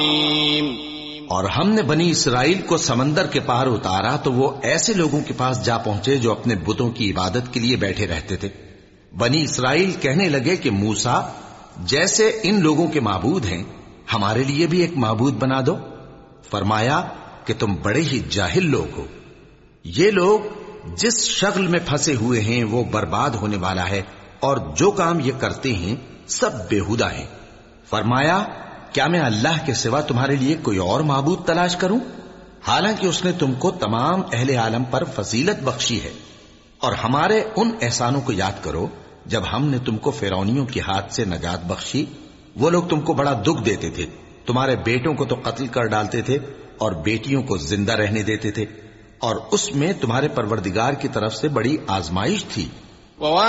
और हमने बनी इसराइल को समंदर के पार उतारा तो वो ऐसे लोगों के पास जा पहुंचे जो अपने बुतों की इबादत के लिए बैठे रहते थे। बनी इसराइल कहने लगे कि मूसा, जैसे इन लोगों के माबूद हैं, हमारे लिए भी एक माबूद बना दो। फरमाया कि तुम बड़े ही जाहिल लोग हो। ये लोग जिस शक्ल में फंसे हुए हैं वो बर्बाद होने वाला है, और जो काम ये करते हैं सब बेहुदा है। फरमाया, क्या मैं अल्लाह के सिवा तुम्हारे लिए कोई और माबूद तलाश करूं, हालांकि उसने तुमको तमाम अहले आलम पर फजीलत बख्शी है। और हमारे उन एहसानों को याद करो जब हमने तुमको फिरौनियों के हाथ से नजात बख्शी। वो लोग तुमको बड़ा दुख देते थे, तुम्हारे बेटों को तो कत्ल कर डालते थे और बेटियों को जिंदा रहने देते थे, और उसमें तुम्हारे परवरदिगार की तरफ से बड़ी आजमाइश थी।